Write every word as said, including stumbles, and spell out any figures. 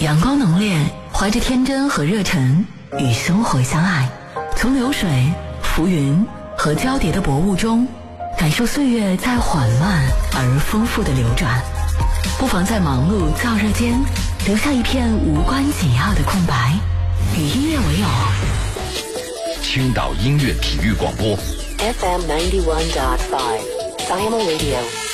阳光浓烈，怀着天真和热忱，与生活相爱。从流水、浮云和交叠的薄雾中，感受岁月在缓慢而丰富的流转。不妨在忙碌燥热间，留下一片无关紧要的空白，与音乐为友。 青岛音乐体育广播 F M ninety one point five Simon Radio。